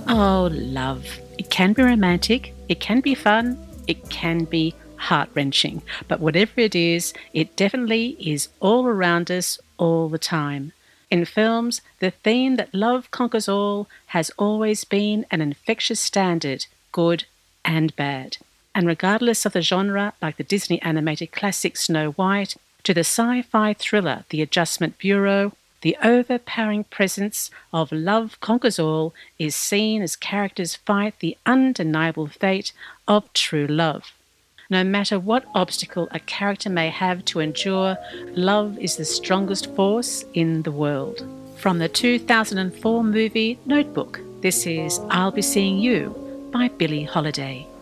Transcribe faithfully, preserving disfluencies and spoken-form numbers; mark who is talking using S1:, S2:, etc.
S1: Oh, love. It can be romantic, it can be fun, it can be heart-wrenching. But whatever it is, it definitely is all around us all the time. In films, the theme that love conquers all has always been an infectious standard, good and bad. And regardless of the genre, like the Disney animated classic Snow White, to the sci-fi thriller The Adjustment Bureau, the overpowering presence of love conquers all is seen as characters fight the undeniable fate of true love. No matter what obstacle a character may have to endure, love is the strongest force in the world. From the two thousand four movie Notebook, this is I'll Be Seeing You by Billie Holiday.